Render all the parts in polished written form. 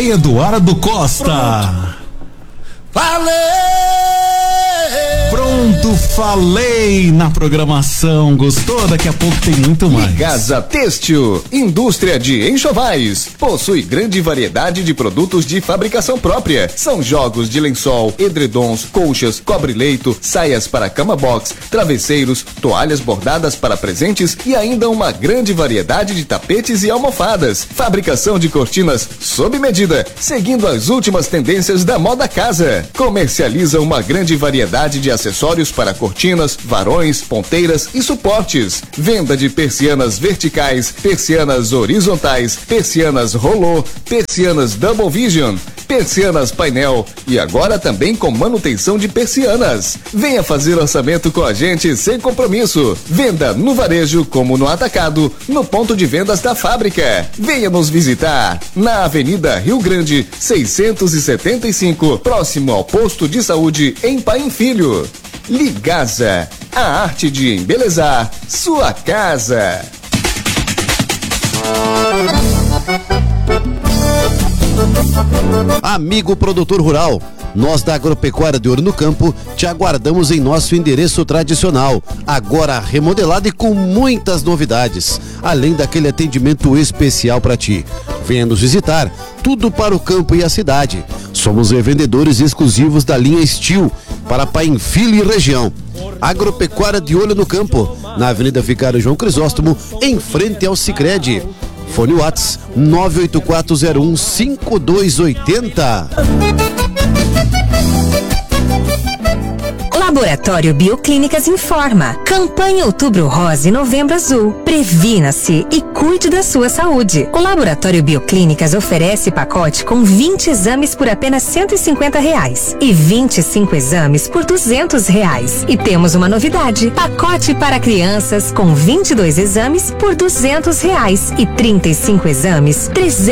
Eduardo Costa. Pronto, falei na programação. Gostou? Daqui a pouco tem muito mais. Ligasa Têxtil, indústria de enxovais. Possui grande variedade de produtos de fabricação própria. São jogos de lençol, edredons, colchas, cobre-leito, saias para cama box, travesseiros, toalhas bordadas para presentes e ainda uma grande variedade de tapetes e almofadas. Fabricação de cortinas sob medida, seguindo as últimas tendências da moda casa. Comercializa uma grande variedade de acessórios para cortinas, varões, ponteiras e suportes. Venda de persianas verticais, persianas horizontais, persianas rolô, persianas double vision, persianas painel e agora também com manutenção de persianas. Venha fazer orçamento com a gente sem compromisso. Venda no varejo como no atacado, no ponto de vendas da fábrica. Venha nos visitar na Avenida Rio Grande, 675, próximo ao posto de saúde em Paim Filho. Ligasa, a arte de embelezar sua casa. Amigo produtor rural, nós da Agropecuária de Ouro no Campo te aguardamos em nosso endereço tradicional, agora remodelado e com muitas novidades, além daquele atendimento especial para ti. Venha nos visitar, tudo para o campo e a cidade. Somos revendedores exclusivos da linha Steel para Paim Filho e região. Agropecuária de Olho no Campo, na Avenida Vicário João Crisóstomo, em frente ao Sicredi. Fone Whats 984015280. Laboratório Bioclínicas informa. Campanha Outubro Rosa e Novembro Azul. Previna-se e cuide da sua saúde. O Laboratório Bioclínicas oferece pacote com 20 exames por apenas R$150 e 25 exames por R$200. E temos uma novidade: pacote para crianças com 22 exames por R$200 e 35 exames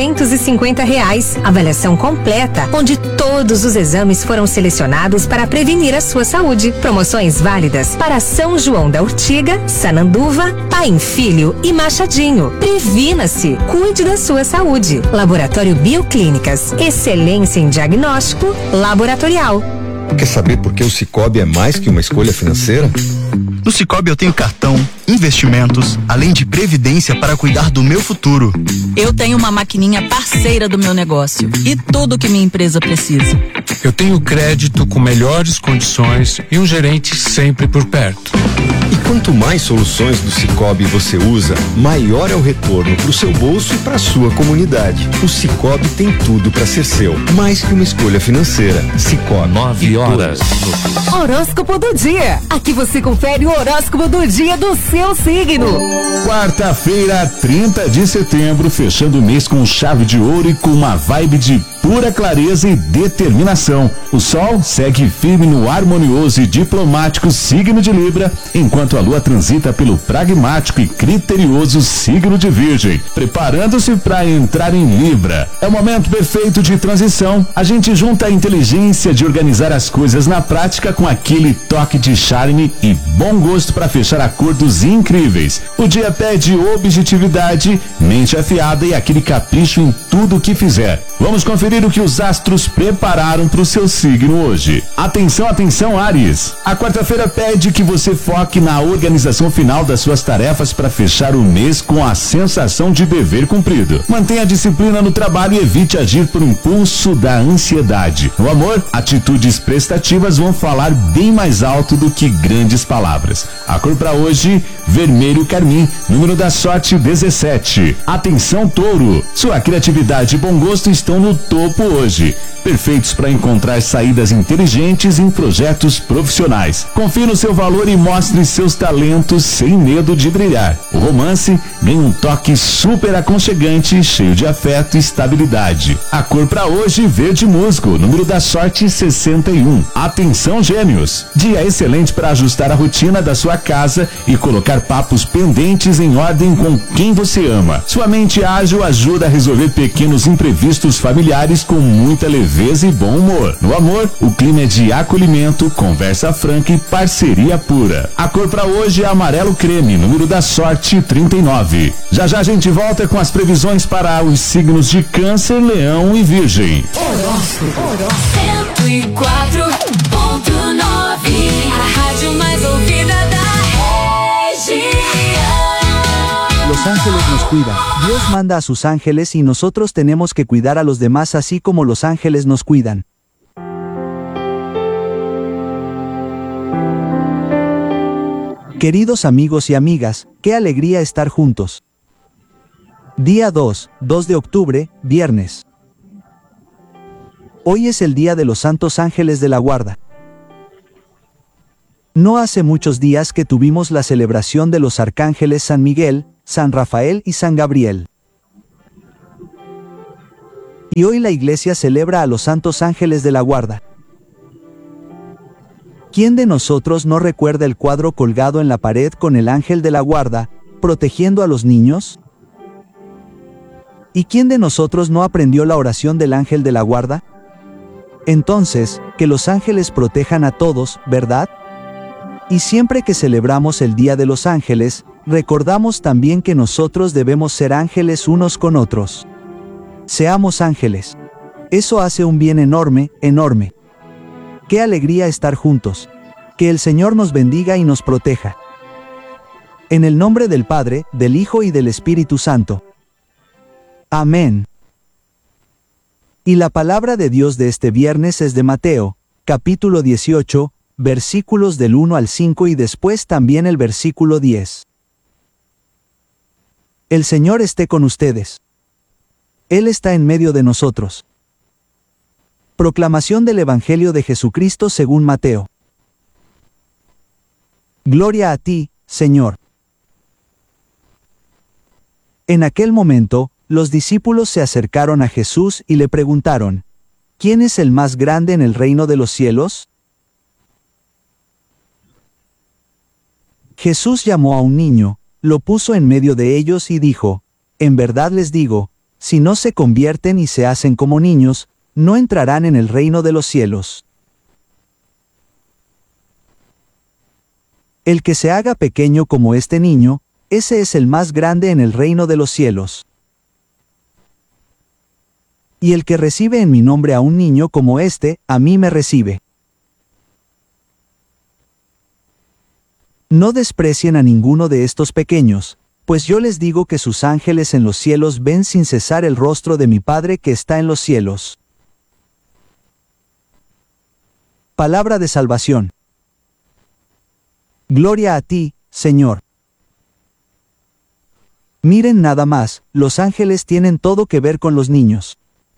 R$350. Avaliação completa, onde todos os exames foram selecionados para prevenir a sua saúde. Promoções válidas para São João da Urtiga, Sananduva, Paim Filho e Machadinho. Previna-se, cuide da sua saúde. Laboratório Bioclínicas, excelência em diagnóstico laboratorial. Quer saber por que o Sicoob é mais que uma escolha financeira? No Sicoob eu tenho cartão, investimentos, além de previdência para cuidar do meu futuro. Eu tenho uma maquininha parceira do meu negócio e tudo que minha empresa precisa. Eu tenho crédito com melhores condições e um gerente sempre por perto. E quanto mais soluções do Sicoob você usa, maior é o retorno para o seu bolso e para a sua comunidade. O Sicoob tem tudo para ser seu, mais que uma escolha financeira. Sicoob. 9 horas. Horóscopo do dia. Aqui você confere o horóscopo do dia do seu signo. Quarta-feira, 30 de setembro, fechando o mês com chave de ouro e com uma vibe de pura clareza e determinação. O sol segue firme no harmonioso e diplomático signo de Libra, enquanto a lua transita pelo pragmático e criterioso signo de Virgem, preparando-se para entrar em Libra. É o momento perfeito de transição. A gente junta a inteligência de organizar as coisas na prática com aquele toque de charme e bom gosto para fechar acordos incríveis. O dia pede objetividade, mente afiada e aquele capricho em tudo o que fizer. Vamos conferir o que os astros prepararam para o seu signo hoje. Atenção, atenção, Áries. A quarta-feira pede que você foque na organização final das suas tarefas para fechar o mês com a sensação de dever cumprido. Mantenha a disciplina no trabalho e evite agir por impulso da ansiedade. No amor, atitudes prestativas vão falar bem mais alto do que grandes palavras. A cor para hoje, vermelho carmim, número da sorte 17. Atenção, Touro. Sua criatividade e bom gosto estão no topo hoje, perfeitos para encontrar saídas inteligentes em projetos profissionais. Confie no seu valor e mostre seus talentos sem medo de brilhar. O romance ganha um toque super aconchegante, cheio de afeto e estabilidade. A cor para hoje, verde musgo, número da sorte 61. Atenção, Gêmeos. Dia excelente para ajustar a rotina da sua casa e colocar papos pendentes em ordem com quem você ama. Sua mente ágil ajuda a resolver pequenos imprevistos familiares mas com muita leveza e bom humor. No amor, o clima é de acolhimento, conversa franca e parceria pura. A cor para hoje é amarelo creme, número da sorte 39. Já já a gente volta com as previsões para os signos de Câncer, Leão e Virgem. Horóscopo 104.9, a rádio mais ouvida da região. Los ángeles nos cuidan. Dios manda a sus ángeles y nosotros tenemos que cuidar a los demás así como los ángeles nos cuidan. Queridos amigos y amigas, qué alegría estar juntos. Día 2 de octubre, viernes. Hoy es el día de los Santos Ángeles de la Guarda. No hace muchos días que tuvimos la celebración de los arcángeles San Miguel, San Rafael y San Gabriel. Y hoy la Iglesia celebra a los Santos Ángeles de la Guarda. ¿Quién de nosotros no recuerda el cuadro colgado en la pared con el ángel de la guarda, protegiendo a los niños? ¿Y quién de nosotros no aprendió la oración del ángel de la guarda? Entonces, que los ángeles protejan a todos, ¿verdad? Y siempre que celebramos el Día de los Ángeles, recordamos también que nosotros debemos ser ángeles unos con otros. Seamos ángeles. Eso hace un bien enorme, enorme. Qué alegría estar juntos. Que el Señor nos bendiga y nos proteja. En el nombre del Padre, del Hijo y del Espíritu Santo. Amén. Y la palabra de Dios de este viernes es de Mateo, capítulo 18, versículos del 1 al 5 y después también el versículo 10. El Señor esté con ustedes. Él está en medio de nosotros. Proclamación del Evangelio de Jesucristo según Mateo. Gloria a ti, Señor. En aquel momento, los discípulos se acercaron a Jesús y le preguntaron, ¿quién es el más grande en el reino de los cielos? Jesús llamó a un niño, lo puso en medio de ellos y dijo, en verdad les digo, si no se convierten y se hacen como niños, no entrarán en el reino de los cielos. El que se haga pequeño como este niño, ese es el más grande en el reino de los cielos. Y el que recibe en mi nombre a un niño como este, a mí me recibe. No desprecien a ninguno de estos pequeños, pues yo les digo que sus ángeles en los cielos ven sin cesar el rostro de mi Padre que está en los cielos. Palabra de salvación. Gloria a ti, Señor. Miren nada más, los ángeles tienen todo que ver con los niños.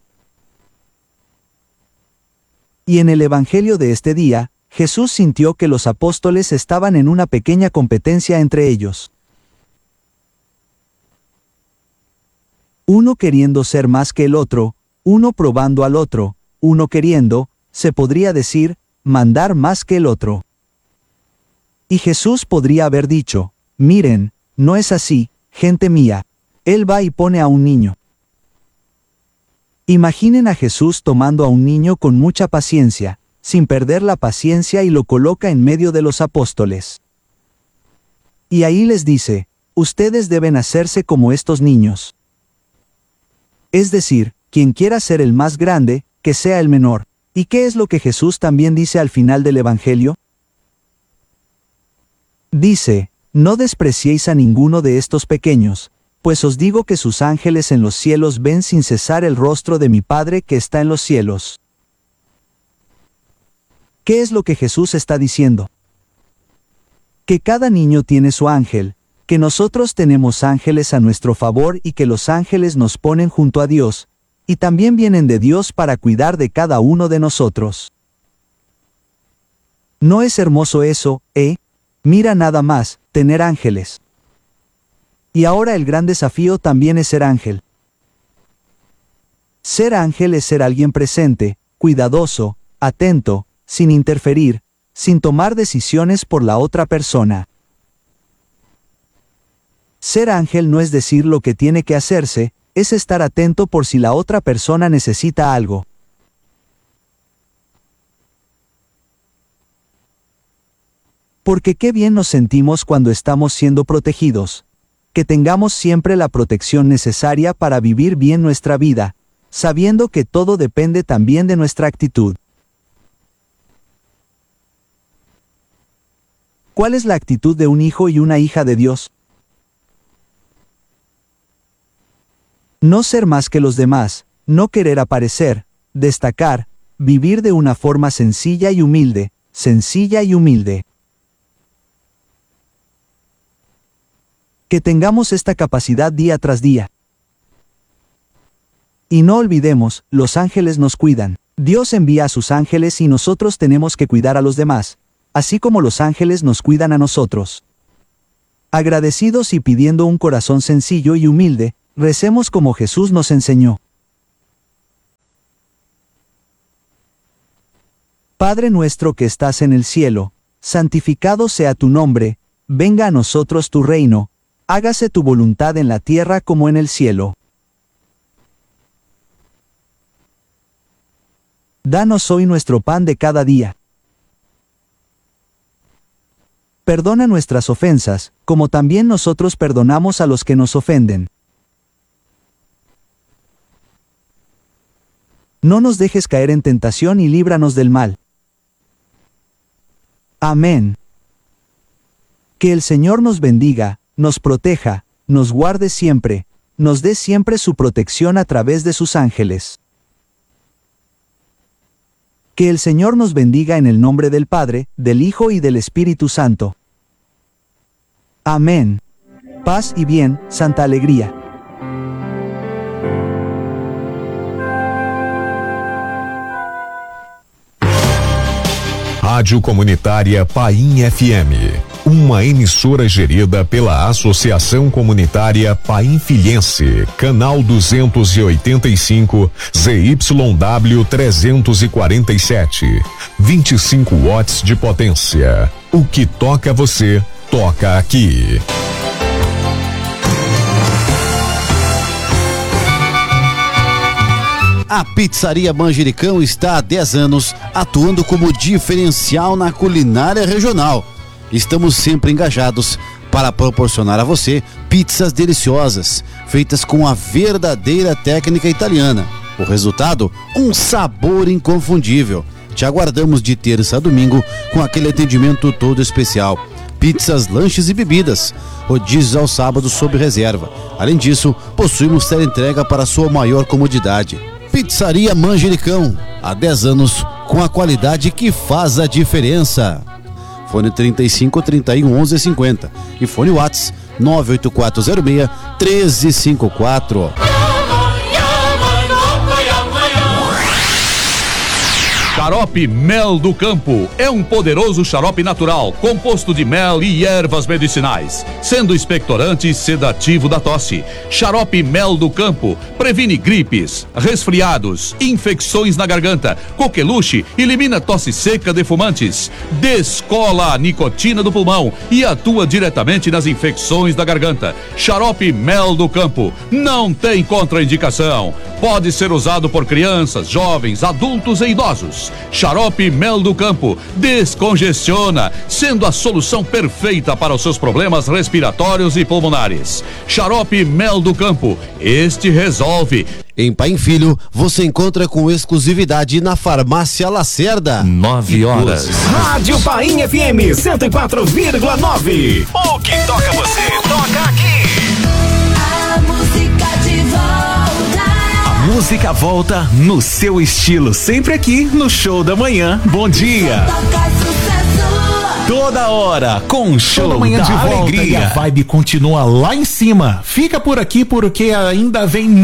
Y en el Evangelio de este día, Jesús sintió que los apóstoles estaban en una pequeña competencia entre ellos. Uno queriendo ser más que el otro, uno probando al otro, uno queriendo, se podría decir, mandar más que el otro. Y Jesús podría haber dicho, miren, no es así, gente mía, Él va y pone a un niño. Imaginen a Jesús tomando a un niño con mucha paciencia, sin perder la paciencia y lo coloca en medio de los apóstoles. Y ahí les dice, ustedes deben hacerse como estos niños. Es decir, quien quiera ser el más grande, que sea el menor. ¿Y qué es lo que Jesús también dice al final del Evangelio? Dice, no despreciéis a ninguno de estos pequeños, pues os digo que sus ángeles en los cielos ven sin cesar el rostro de mi Padre que está en los cielos. ¿Qué es lo que Jesús está diciendo? Que cada niño tiene su ángel, que nosotros tenemos ángeles a nuestro favor y que los ángeles nos ponen junto a Dios, y también vienen de Dios para cuidar de cada uno de nosotros. ¿No es hermoso eso, Mira nada más, tener ángeles. Y ahora el gran desafío también es ser ángel. Ser ángel es ser alguien presente, cuidadoso, atento, sin interferir, sin tomar decisiones por la otra persona. Ser ángel no es decir lo que tiene que hacerse, es estar atento por si la otra persona necesita algo. Porque qué bien nos sentimos cuando estamos siendo protegidos. Que tengamos siempre la protección necesaria para vivir bien nuestra vida, sabiendo que todo depende también de nuestra actitud. ¿Cuál es la actitud de un hijo y una hija de Dios? No ser más que los demás, no querer aparecer, destacar, vivir de una forma sencilla y humilde, sencilla y humilde. Que tengamos esta capacidad día tras día. Y no olvidemos, los ángeles nos cuidan. Dios envía a sus ángeles y nosotros tenemos que cuidar a los demás, así como los ángeles nos cuidan a nosotros. Agradecidos y pidiendo un corazón sencillo y humilde, recemos como Jesús nos enseñó. Padre nuestro que estás en el cielo, santificado sea tu nombre, venga a nosotros tu reino, hágase tu voluntad en la tierra como en el cielo. Danos hoy nuestro pan de cada día. Perdona nuestras ofensas, como también nosotros perdonamos a los que nos ofenden. No nos dejes caer en tentación y líbranos del mal. Amén. Que el Señor nos bendiga, nos proteja, nos guarde siempre, nos dé siempre su protección a través de sus ángeles. Que el Señor nos bendiga en el nombre del Padre, del Hijo y del Espíritu Santo. Amén. Paz y bien, santa alegría. Rádio Comunitária Paim FM, uma emissora gerida pela Associação Comunitária Paim Filhense, canal 285, ZYW 347, 25 watts de potência. O que toca você, toca aqui. A Pizzaria Manjericão está há 10 anos atuando como diferencial na culinária regional. Estamos sempre engajados para proporcionar a você pizzas deliciosas, feitas com a verdadeira técnica italiana. O resultado? Um sabor inconfundível. Te aguardamos de terça a domingo com aquele atendimento todo especial. Pizzas, lanches e bebidas. Rodízios aos sábados sob reserva. Além disso, possuímos teleentrega para sua maior comodidade. Pizzaria Manjericão, há 10 anos, com a qualidade que faz a diferença. Fone 35 31 11 50 e fone WhatsApp 98406 1354. Xarope Mel do Campo é um poderoso xarope natural, composto de mel e ervas medicinais, sendo expectorante e sedativo da tosse. Xarope Mel do Campo previne gripes, resfriados, infecções na garganta, coqueluche, elimina tosse seca de fumantes, descola a nicotina do pulmão e atua diretamente nas infecções da garganta. Xarope Mel do Campo não tem contraindicação. Pode ser usado por crianças, jovens, adultos e idosos. Xarope Mel do Campo descongestiona, sendo a solução perfeita para os seus problemas respiratórios e pulmonares. Xarope Mel do Campo, este resolve. Em Paim Filho, você encontra com exclusividade na Farmácia Lacerda. 9 horas. Rádio Paim FM 104,9. O que toca você, toca aqui. A música de volta. A música volta no seu estilo, sempre aqui no Show da Manhã. Bom dia. Toda hora com o Show da Manhã de volta. E a vibe continua lá em cima. Fica por aqui porque ainda vem